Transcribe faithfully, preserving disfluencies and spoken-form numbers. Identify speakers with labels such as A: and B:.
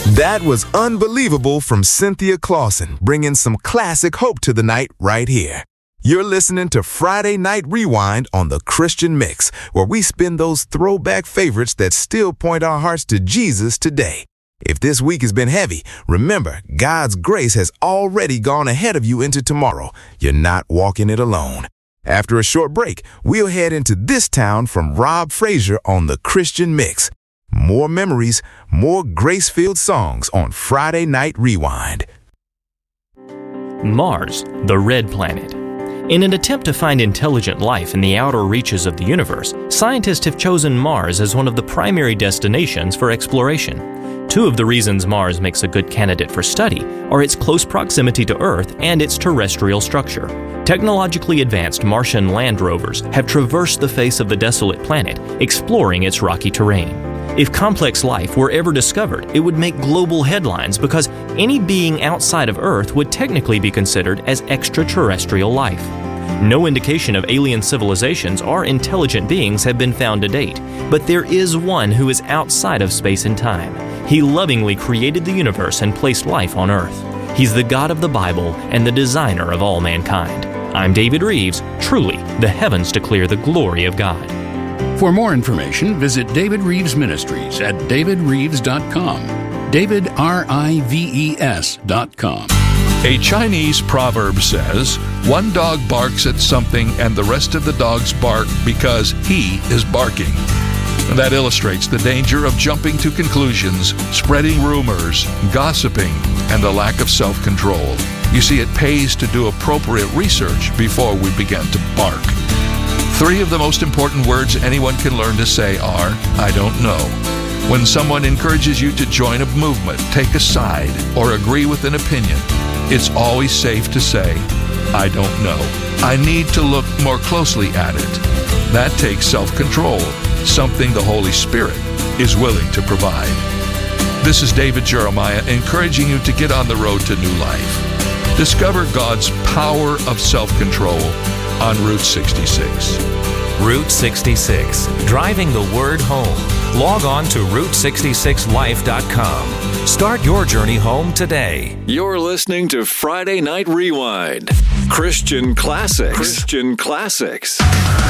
A: That was unbelievable from Cynthia Clausen, bringing some classic hope to the night right here. You're listening to Friday Night Rewind on the Christian Mix, where we spin those throwback favorites that still point our hearts to Jesus today. If this week has been heavy, remember, God's grace has already gone ahead of you into tomorrow. You're not walking it alone. After a short break, we'll head into this town from Rob Frazier on the Christian Mix. More memories, more grace-filled songs on Friday Night Rewind.
B: Mars, the red planet. In an attempt to find intelligent life in the outer reaches of the universe, scientists have chosen Mars as one of the primary destinations for exploration. Two of the reasons Mars makes a good candidate for study are its close proximity to Earth and its terrestrial structure. Technologically advanced Martian land rovers have traversed the face of the desolate planet, exploring its rocky terrain. If complex life were ever discovered, it would make global headlines because any being outside of Earth would technically be considered as extraterrestrial life. No indication of alien civilizations or intelligent beings have been found to date, but there is one who is outside of space and time. He lovingly created the universe and placed life on Earth. He's the God of the Bible and the designer of all mankind. I'm David Reeves. Truly, the heavens declare the glory of God.
C: For more information, visit David Reeves Ministries at david reeves dot com. David, R I V E S dot com.
D: A Chinese proverb says, one dog barks at something and the rest of the dogs bark because he is barking. That illustrates the danger of jumping to conclusions, spreading rumors, gossiping, and a lack of self-control. You see, it pays to do appropriate research before we begin to bark. Three of the most important words anyone can learn to say are, I don't know. When someone encourages you to join a movement, take a side, or agree with an opinion, it's always safe to say, I don't know. I need to look more closely at it. That takes self-control, something the Holy Spirit is willing to provide. This is David Jeremiah encouraging you to get on the road to new life. Discover God's power of self-control on Route sixty-six.
E: Route sixty-six, driving the word home. Log on to route sixty-six life dot com. Start your journey home today.
F: You're listening to Friday Night Rewind. Christian Classics. Christian Classics.